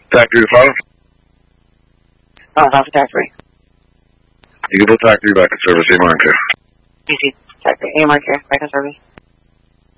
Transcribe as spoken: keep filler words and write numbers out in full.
Factory to follow? Oh, Alpha Factory. Eagle Factory back in service, A-Mark here. Easy Factory, A-Mark here, back in service.